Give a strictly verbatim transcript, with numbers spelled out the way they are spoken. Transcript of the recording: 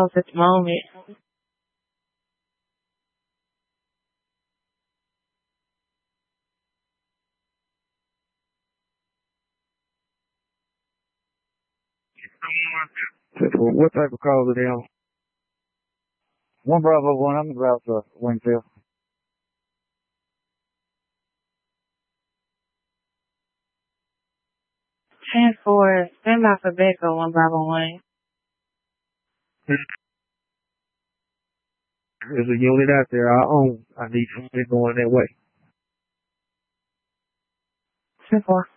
house at the moment. What type of calls are they on? One Bravo one, I'm about to Wingfield. ten four, stand by for Becca, one Bravo one. There's a unit out there I own. I need somebody going that way. ten four.